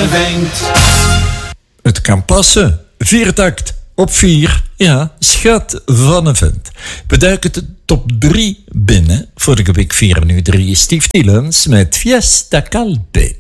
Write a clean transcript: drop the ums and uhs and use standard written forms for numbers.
vent. Het kan passen. Viertakt op 4. Ja, schat van een vent. We duiken de top 3 binnen. Vorige week 4 nu 3. Steve Tillens met Fiesta Calpe.